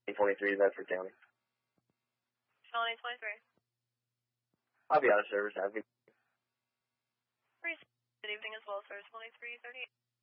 23, Bedford County. Channel 823. I'll be out of service. Have a Good evening as well, sir. 2338.